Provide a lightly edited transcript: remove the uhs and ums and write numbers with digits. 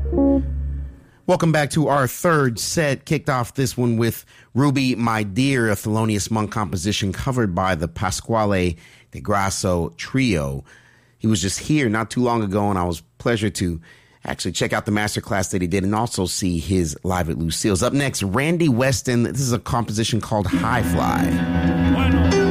Welcome back to our third set. Kicked off this one with Ruby, My Dear, a Thelonious Monk composition covered by the Pasquale de Grasso Trio. He was just here not too long ago, and I was pleasure to actually check out the masterclass that he did and also see his live at Lucille's. Up next, Randy Weston. This is a composition called High Fly.